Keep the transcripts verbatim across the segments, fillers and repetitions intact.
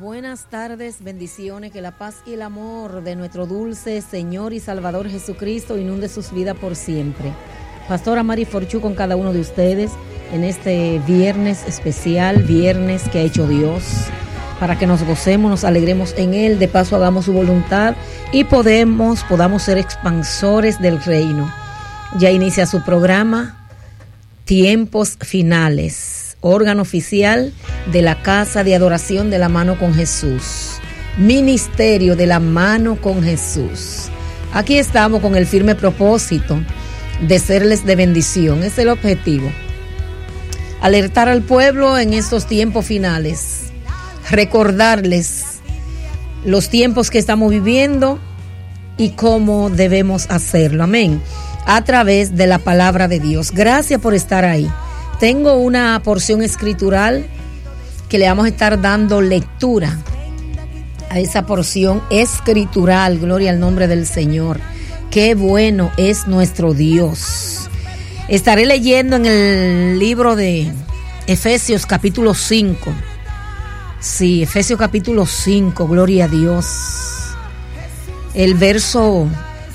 Buenas tardes, bendiciones, que la paz y el amor de nuestro dulce Señor y Salvador Jesucristo inunde sus vidas por siempre. Pastora Mari Forchú con cada uno de ustedes en este viernes especial, viernes que ha hecho Dios, para que nos gocemos, nos alegremos en Él, de paso hagamos su voluntad y podemos, podamos ser expansores del reino. Ya inicia su programa, Tiempos Finales, órgano oficial de la Casa de Adoración de la Mano con Jesús, Ministerio de la Mano con Jesús. Aquí estamos con el firme propósito de serles de bendición. Es el objetivo. Alertar al pueblo en estos tiempos finales, recordarles los tiempos que estamos viviendo y cómo debemos hacerlo. Amén. A través de la palabra de Dios. Gracias por estar ahí. Tengo una porción escritural que le vamos a estar dando lectura a esa porción escritural. Gloria al nombre del Señor. Qué bueno es nuestro Dios. Estaré leyendo en el libro de Efesios capítulo cinco. Sí, Efesios capítulo cinco, gloria a Dios. El verso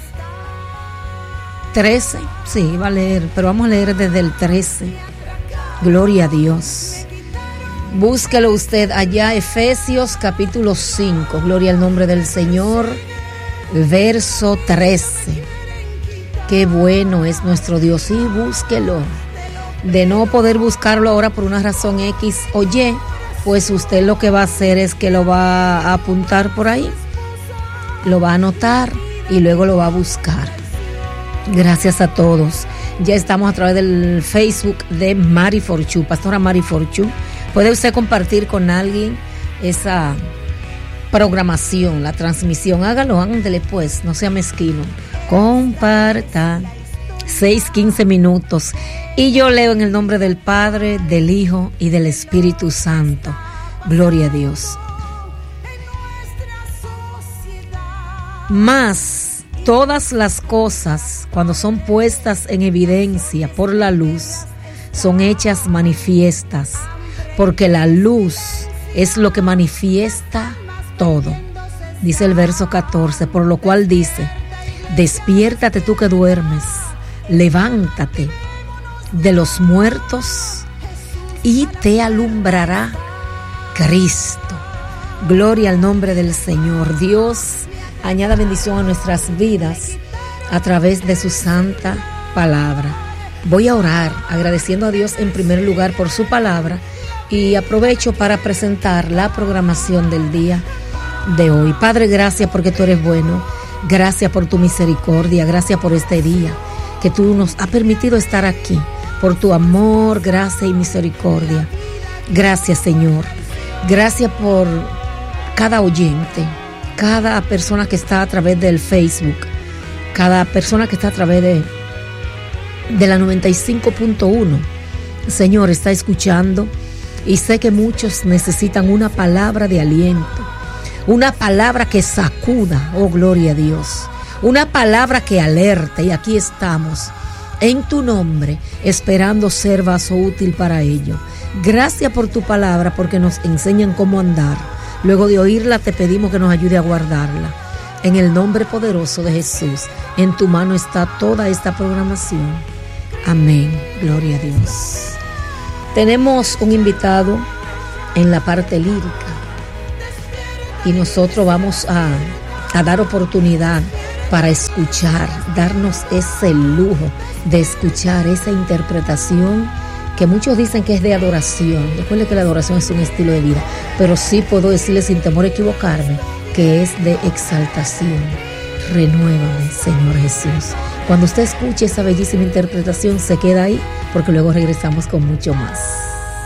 trece, sí, va a leer, pero vamos a leer desde el trece. Gloria a Dios. Búsquelo usted allá, Efesios capítulo cinco, gloria al nombre del Señor, verso trece. Qué bueno es nuestro Dios. Sí, búsquelo. De no poder buscarlo ahora por una razón X o Y, pues usted lo que va a hacer es que lo va a apuntar por ahí, lo va a anotar y luego lo va a buscar. Gracias a todos. Ya estamos a través del Facebook de Mari Forchú, Pastora Mari Forchú. Puede usted compartir con alguien esa programación, la transmisión. Hágalo, ándele pues, no sea mezquino. Comparta. seis, quince minutos. Y yo leo en el nombre del Padre, del Hijo y del Espíritu Santo. Gloria a Dios. Más todas las cosas, cuando son puestas en evidencia por la luz, son hechas manifiestas, porque la luz es lo que manifiesta todo. Dice el verso catorce, por lo cual dice: despiértate tú que duermes, levántate de los muertos y te alumbrará Cristo. Gloria al nombre del Señor. Dios añada bendición a nuestras vidas a través de su santa palabra. Voy a orar agradeciendo a Dios en primer lugar por su palabra y aprovecho para presentar la programación del día de hoy. Padre, gracias porque tú eres bueno. Gracias por tu misericordia. Gracias por este día que tú nos has permitido estar aquí. Por tu amor, gracia y misericordia. Gracias, Señor. Gracias por cada oyente, cada persona que está a través del Facebook, cada persona que está a través de, de la noventa y cinco punto uno. Señor, está escuchando y sé que muchos necesitan una palabra de aliento, una palabra que sacuda, oh gloria a Dios, una palabra que alerte, y aquí estamos en tu nombre, esperando ser vaso útil para ello. Gracias por tu palabra, porque nos enseñan cómo andar. Luego de oírla, te pedimos que nos ayude a guardarla. En el nombre poderoso de Jesús, en tu mano está toda esta programación. Amén. Gloria a Dios. Tenemos un invitado en la parte lírica y nosotros vamos a, a dar oportunidad para escuchar, darnos ese lujo de escuchar esa interpretación que muchos dicen que es de adoración. Recuerde que la adoración es un estilo de vida, pero sí puedo decirle sin temor a equivocarme que es de exaltación. Renuévame, Señor Jesús. Cuando usted escuche esa bellísima interpretación, se queda ahí, porque luego regresamos con mucho más.